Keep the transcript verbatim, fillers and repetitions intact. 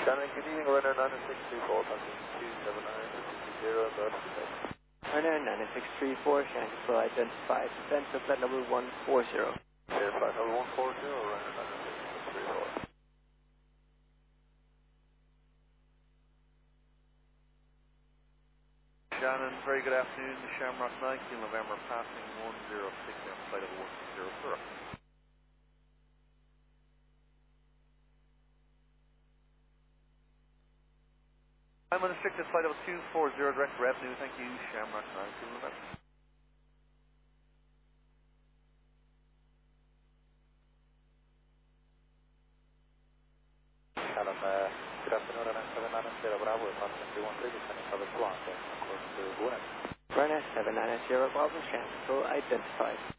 Shannon, good evening, runner nine six three four, passing two seven nine, zero, Runner nine six three four, Shannon Control identified, descent to flight level one four zero. Yeah, flight level one four zero, runner nine six three four. Shannon, very good afternoon, Shamrock nine, November passing one zero six on flight level one zero zero. I'm on restricted flight level two four zero, direct revenue, thank you, Shamrock nine, November. Shannon, uh, good afternoon, runner seven nine zero, Bravo, passing three one three, descending level two, on course to Buenos. Runner seven nine zero, Bravo, Shannon Control identified.